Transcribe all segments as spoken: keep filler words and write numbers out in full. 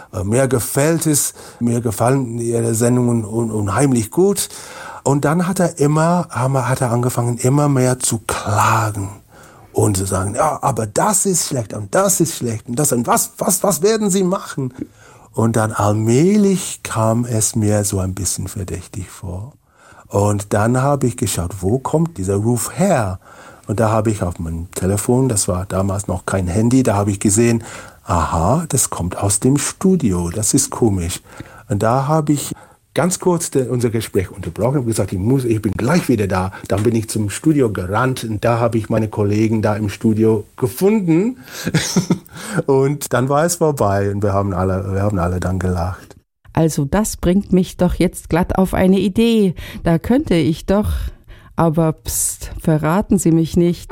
Mir gefällt es, mir gefallen ihre Sendungen un- unheimlich gut. Und dann hat er immer, hat er angefangen, immer mehr zu klagen. Und zu sagen, ja, aber das ist schlecht und das ist schlecht und das und was, was, was werden Sie machen? Und dann allmählich kam es mir so ein bisschen verdächtig vor. Und dann habe ich geschaut, wo kommt dieser Ruf her? Und da habe ich auf meinem Telefon, das war damals noch kein Handy, da habe ich gesehen, aha, das kommt aus dem Studio, das ist komisch. Und da habe ich ganz kurz de, unser Gespräch unterbrochen und gesagt, ich, muss, ich bin gleich wieder da. Dann bin ich zum Studio gerannt und da habe ich meine Kollegen da im Studio gefunden. Und dann war es vorbei und wir haben alle, wir haben alle dann gelacht. Also das bringt mich doch jetzt glatt auf eine Idee. Da könnte ich doch, aber pst, verraten Sie mich nicht.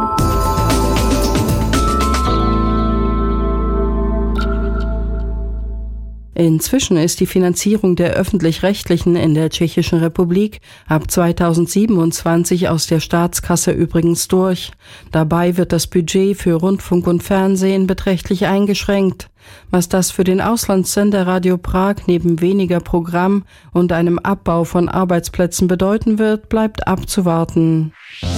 Inzwischen ist die Finanzierung der Öffentlich-Rechtlichen in der Tschechischen Republik ab zweitausendsiebenundzwanzig aus der Staatskasse übrigens durch. Dabei wird das Budget für Rundfunk und Fernsehen beträchtlich eingeschränkt. Was das für den Auslandssender Radio Prag neben weniger Programm und einem Abbau von Arbeitsplätzen bedeuten wird, bleibt abzuwarten.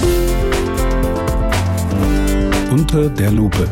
Unter der Lupe.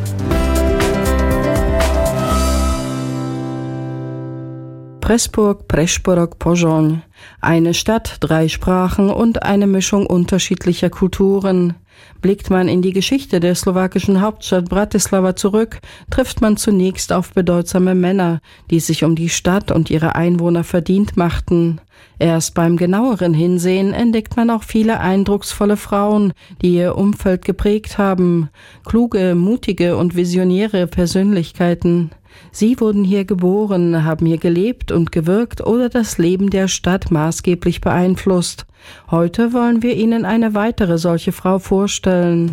Pressburg, Prešporok, Pozsony. Eine Stadt, drei Sprachen und eine Mischung unterschiedlicher Kulturen. Blickt man in die Geschichte der slowakischen Hauptstadt Bratislava zurück, trifft man zunächst auf bedeutsame Männer, die sich um die Stadt und ihre Einwohner verdient machten. Erst beim genaueren Hinsehen entdeckt man auch viele eindrucksvolle Frauen, die ihr Umfeld geprägt haben. Kluge, mutige und visionäre Persönlichkeiten. Sie wurden hier geboren, haben hier gelebt und gewirkt oder das Leben der Stadt maßgeblich beeinflusst. Heute wollen wir Ihnen eine weitere solche Frau vorstellen.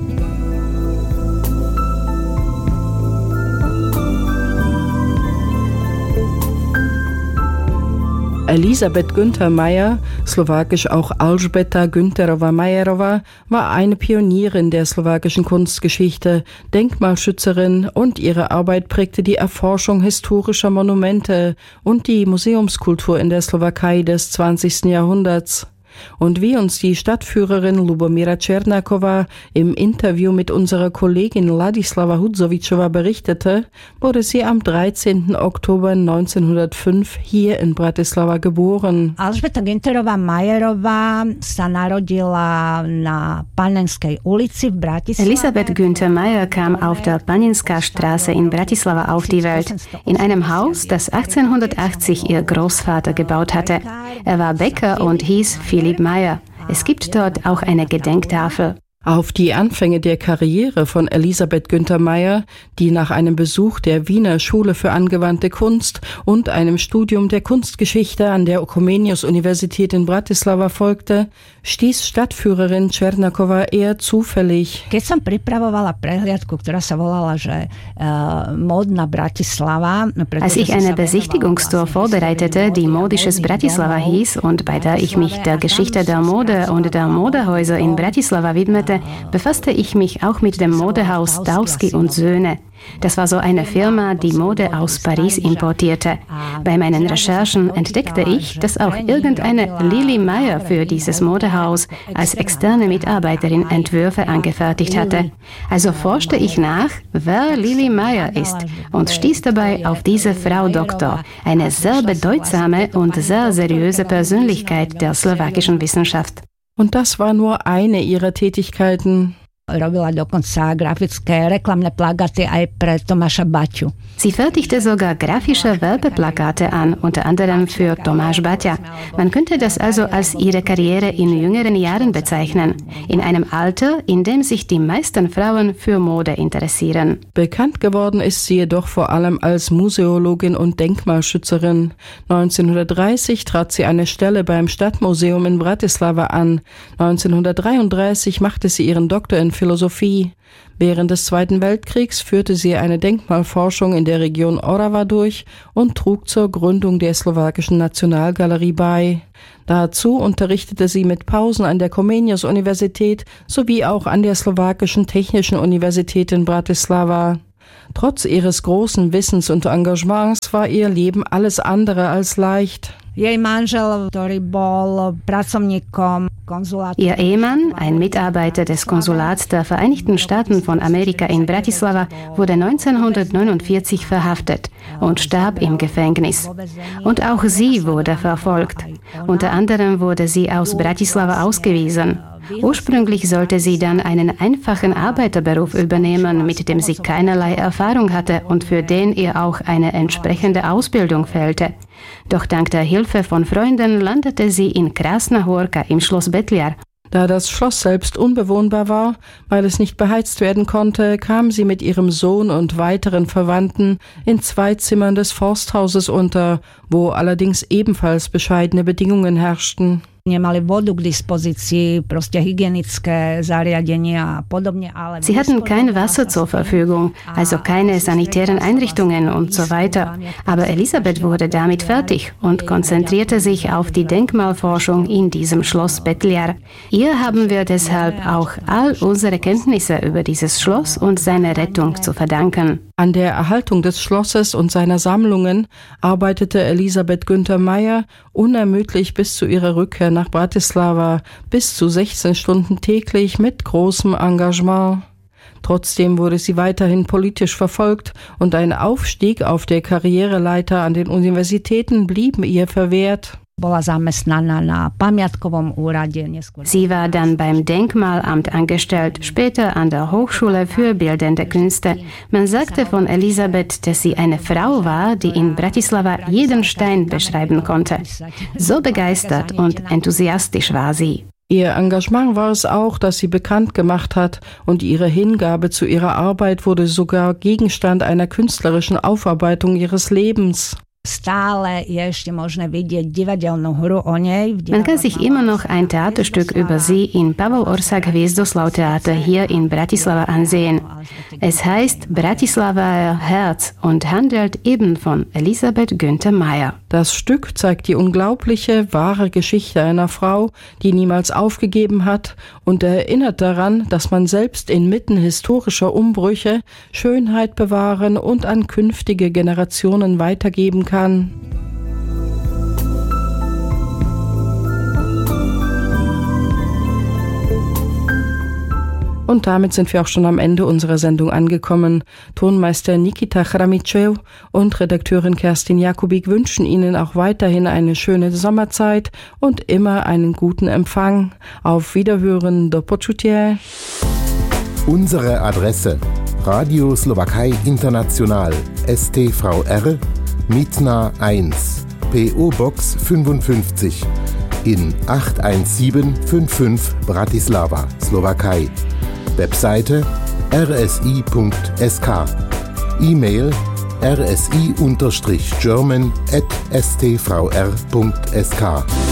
Elisabeth Günther Meyer, slowakisch auch Alžbeta Günterová-Majerová, war eine Pionierin der slowakischen Kunstgeschichte, Denkmalschützerin und ihre Arbeit prägte die Erforschung historischer Monumente und die Museumskultur in der Slowakei des zwanzigsten Jahrhunderts. Und wie uns die Stadtführerin Lubomíra Černáková im Interview mit unserer Kollegin Ladislava Hudzovičová berichtete, wurde sie am dreizehnten Oktober neunzehnhundertfünf hier in Bratislava geboren. Alžbeta Günterová-Majerová sa narodila na Panenskej ulici v Bratislave. Elisabeth Günther Meyer kam auf der Paninská Straße in Bratislava auf die Welt, in einem Haus, das achtzehnhundertachtzig ihr Großvater gebaut hatte. Er war Bäcker und hieß Philipp Meyer. Es gibt dort auch eine Gedenktafel. Auf die Anfänge der Karriere von Elisabeth Günther Meyer, die nach einem Besuch der Wiener Schule für angewandte Kunst und einem Studium der Kunstgeschichte an der Comenius-Universität in Bratislava folgte, stieß Stadtführerin Černáková eher zufällig. Keď som pripravovala prehliadku, ktorá sa volala, že uh, Módna Bratislava. Als ich eine Besichtigungstour vorbereitete, die Modisches Bratislava hieß und bei der ich mich der Geschichte der Mode und der Modehäuser in Bratislava widmete, befasste ich mich auch mit dem Modehaus Dowski und Söhne. Das war so eine Firma, die Mode aus Paris importierte. Bei meinen Recherchen entdeckte ich, dass auch irgendeine Lili Meyer für dieses Modehaus als externe Mitarbeiterin Entwürfe angefertigt hatte. Also forschte ich nach, wer Lili Meyer ist und stieß dabei auf diese Frau Doktor, eine sehr bedeutsame und sehr seriöse Persönlichkeit der slowakischen Wissenschaft. Und das war nur eine ihrer Tätigkeiten. Robila dokonca grafické reklamné plagáty aj pre Tomáša Baťu. Sie fertigte sogar grafische Werbeplakate an, unter anderem für Tomáš Baťa. Man könnte das also als ihre Karriere in jüngeren Jahren bezeichnen, in einem Alter, in dem sich die meisten Frauen für Mode interessieren. Bekannt geworden ist sie jedoch vor allem als Museologin und Denkmalschützerin. neunzehnhundertdreißig trat sie eine Stelle beim Stadtmuseum in Bratislava an. neunzehnhundertdreiunddreißig machte sie ihren Doktor in Philosophie. Während des Zweiten Weltkriegs führte sie eine Denkmalforschung in der Region Orava durch und trug zur Gründung der slowakischen Nationalgalerie bei. Dazu unterrichtete sie mit Pausen an der Comenius-Universität sowie auch an der slowakischen Technischen Universität in Bratislava. Trotz ihres großen Wissens und Engagements war ihr Leben alles andere als leicht. Ihr Ehemann, ein Mitarbeiter des Konsulats der Vereinigten Staaten von Amerika in Bratislava, wurde neunzehnhundertneunundvierzig verhaftet und starb im Gefängnis. Und auch sie wurde verfolgt. Unter anderem wurde sie aus Bratislava ausgewiesen. Ursprünglich sollte sie dann einen einfachen Arbeiterberuf übernehmen, mit dem sie keinerlei Erfahrung hatte und für den ihr auch eine entsprechende Ausbildung fehlte. Doch dank der Hilfe von Freunden landete sie in Krasna Horka im Schloss Betliar. Da das Schloss selbst unbewohnbar war, weil es nicht beheizt werden konnte, kam sie mit ihrem Sohn und weiteren Verwandten in zwei Zimmern des Forsthauses unter, wo allerdings ebenfalls bescheidene Bedingungen herrschten. Sie hatten kein Wasser zur Verfügung, also keine sanitären Einrichtungen und so weiter. Aber Elisabeth wurde damit fertig und konzentrierte sich auf die Denkmalforschung in diesem Schloss Betliar. Ihr haben wir deshalb auch all unsere Kenntnisse über dieses Schloss und seine Rettung zu verdanken. An der Erhaltung des Schlosses und seiner Sammlungen arbeitete Elisabeth Günther Meyer unermüdlich bis zu ihrer Rückkehr nach Bratislava, bis zu sechzehn Stunden täglich mit großem Engagement. Trotzdem wurde sie weiterhin politisch verfolgt und ein Aufstieg auf der Karriereleiter an den Universitäten blieb ihr verwehrt. Sie war dann beim Denkmalamt angestellt, später an der Hochschule für Bildende Künste. Man sagte von Elisabeth, dass sie eine Frau war, die in Bratislava jeden Stein beschreiben konnte. So begeistert und enthusiastisch war sie. Ihr Engagement war es auch, das sie bekannt gemacht hat, und ihre Hingabe zu ihrer Arbeit wurde sogar Gegenstand einer künstlerischen Aufarbeitung ihres Lebens. Man kann sich immer noch ein Theaterstück über sie im Pavel Orsak Hviezdoslav-Theater hier in Bratislava ansehen. Es heißt Bratislava Herz und handelt eben von Elisabeth Günther Meyer. Das Stück zeigt die unglaubliche, wahre Geschichte einer Frau, die niemals aufgegeben hat, und erinnert daran, dass man selbst inmitten historischer Umbrüche Schönheit bewahren und an künftige Generationen weitergeben kann. kann. Und damit sind wir auch schon am Ende unserer Sendung angekommen. Tonmeister Nikita Chramitschew und Redakteurin Kerstin Jakubik wünschen Ihnen auch weiterhin eine schöne Sommerzeit und immer einen guten Empfang. Auf Wiederhören, do počutia. Unsere Adresse: Radio Slowakei International, S T V R, Mitna eins, P O-Box fünfundfünfzig in acht eins sieben fünf fünf Bratislava, Slowakei. Webseite r s i punkt s k. E-Mail r s i German at s t v r punkt s k.